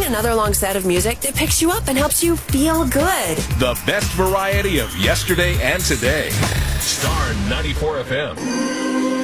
another long set of music that picks you up and helps you feel good. The best variety of yesterday and today. Star 94 FM.